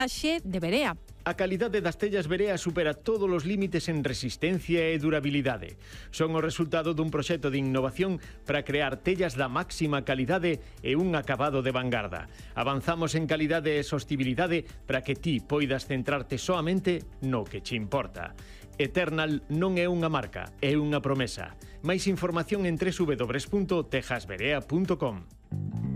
de Berea. A calidade das tellas Berea supera todos os límites en resistencia e durabilidade. Son o resultado dun proxecto de innovación para crear tellas da máxima calidade e un acabado de vanguarda. Avanzamos en calidade e sostibilidade para que ti poidas centrarte soamente no que che importa. Eternal non é unha marca, é unha promesa. Máis información en www.tejasberea.com.